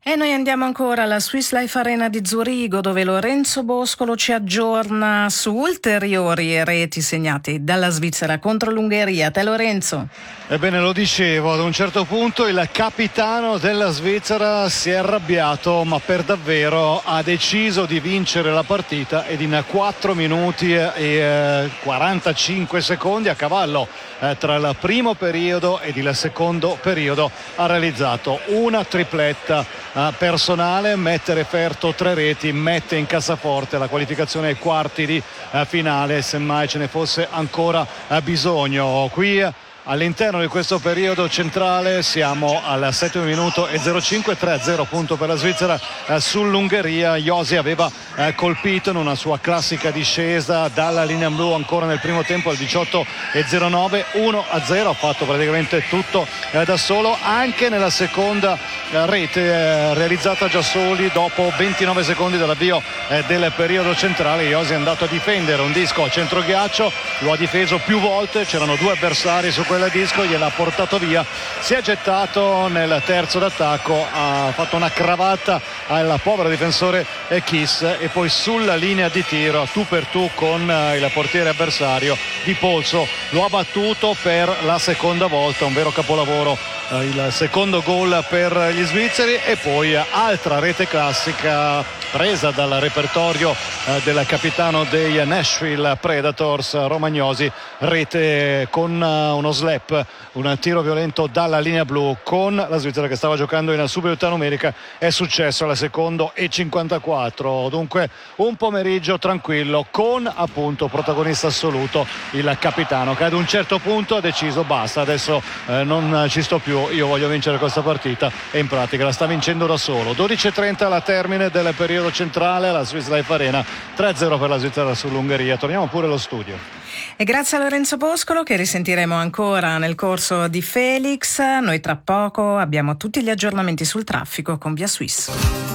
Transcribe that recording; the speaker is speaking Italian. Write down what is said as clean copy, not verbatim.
E noi andiamo ancora alla Swiss Life Arena di Zurigo, dove Lorenzo Boscolo ci aggiorna su ulteriori reti segnate dalla Svizzera contro l'Ungheria. Te Lorenzo? Ebbene, lo dicevo, ad un certo punto il capitano della Svizzera si è arrabbiato, ma per davvero ha deciso di vincere la partita ed in 4 minuti e 45 secondi a cavallo tra il primo periodo ed il secondo periodo ha realizzato una tripletta personale, mette referto 3 reti, mette in cassaforte la qualificazione ai quarti di finale, semmai ce ne fosse ancora bisogno. Qui all'interno di questo periodo centrale siamo al 7 minuto e 05, 3-0 punto per la Svizzera sull'Ungheria. Josi aveva colpito in una sua classica discesa dalla linea blu ancora nel primo tempo al 18:09, 1-0, ha fatto praticamente tutto da solo, anche nella seconda rete realizzata già soli dopo 29 secondi dall'avvio del periodo centrale. Josi è andato a difendere un disco a centroghiaccio, lo ha difeso più volte, c'erano 2 avversari su quel disco, gliel'ha portato via, si è gettato nel terzo d'attacco, ha fatto una cravatta al povero difensore Kiss e poi sulla linea di tiro tu per tu con il portiere avversario di polso lo ha battuto per la seconda volta, un vero capolavoro, il secondo gol per gli svizzeri. E poi altra rete classica presa dal repertorio del capitano dei Nashville Predators, Romagnosi, rete con uno slap, un tiro violento dalla linea blu con la Svizzera che stava giocando in superiorità numerica. È successo al secondo e 54, dunque un pomeriggio tranquillo con appunto protagonista assoluto il capitano, che ad un certo punto ha deciso basta, adesso non ci sto più, io voglio vincere questa partita, e in pratica la sta vincendo da solo. 12:30 alla termine del periodo centrale alla Swiss Life Arena, 3-0 per la Svizzera sull'Ungheria. Torniamo pure allo studio. E grazie a Lorenzo Boscolo, che risentiremo ancora nel corso di Felix. Noi tra poco abbiamo tutti gli aggiornamenti sul traffico con Via Swiss.